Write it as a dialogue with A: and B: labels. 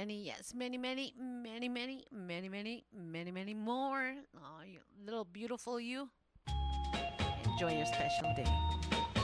A: many, yes, many, many, many, many, many, many, many, many more. Oh, you little beautiful you. Enjoy your special day.